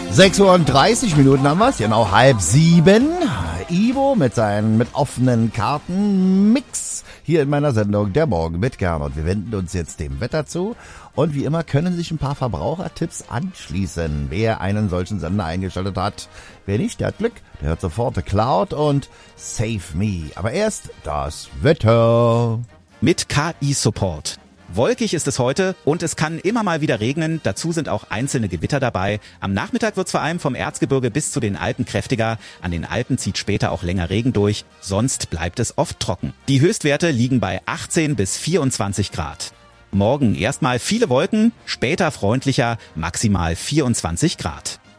6:30 haben wir's, genau 6:30. Ivo mit seinen mit offenen Karten Mix hier in meiner Sendung Der Morgen mit Gernot. Wir wenden uns jetzt dem Wetter zu und wie immer können sich ein paar Verbrauchertipps anschließen. Wer einen solchen Sender eingeschaltet hat, wer nicht, der hat Glück, der hört sofort The Cloud und Save Me. Aber erst das Wetter. Mit KI-Support. Wolkig ist es heute und es kann immer mal wieder regnen. Dazu sind auch einzelne Gewitter dabei. Am Nachmittag wird es vor allem vom Erzgebirge bis zu den Alpen kräftiger. An den Alpen zieht später auch länger Regen durch. Sonst bleibt es oft trocken. Die Höchstwerte liegen bei 18 bis 24 Grad. Morgen erstmal viele Wolken, später freundlicher, maximal 24 Grad.